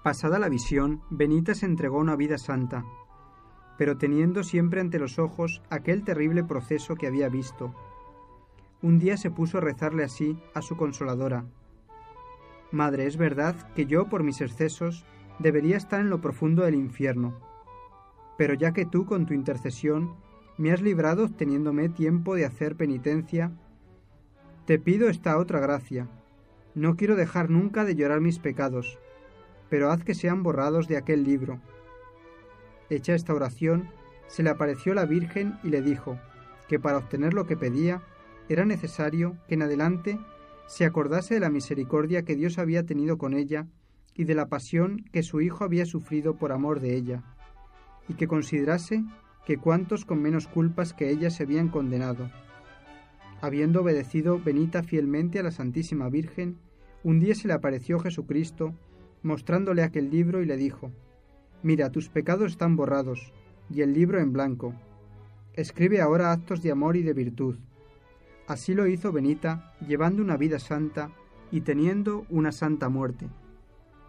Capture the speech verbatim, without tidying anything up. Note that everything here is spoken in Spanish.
Pasada la visión, Benita se entregó a una vida santa, pero teniendo siempre ante los ojos aquel terrible proceso que había visto. Un día se puso a rezarle así a su consoladora: «Madre, es verdad que yo, por mis excesos, debería estar en lo profundo del infierno, pero ya que tú, con tu intercesión, me has librado obteniéndome tiempo de hacer penitencia, te pido esta otra gracia. No quiero dejar nunca de llorar mis pecados, pero haz que sean borrados de aquel libro». Hecha esta oración, se le apareció la Virgen y le dijo que para obtener lo que pedía era necesario que en adelante se acordase de la misericordia que Dios había tenido con ella y de la pasión que su Hijo había sufrido por amor de ella, y que considerase que cuantos con menos culpas que ella se habían condenado. Habiendo obedecido Benita fielmente a la Santísima Virgen, un día se le apareció Jesucristo, mostrándole aquel libro y le dijo: «Mira, tus pecados están borrados, y el libro en blanco. Escribe ahora actos de amor y de virtud». Así lo hizo Benita, llevando una vida santa y teniendo una santa muerte.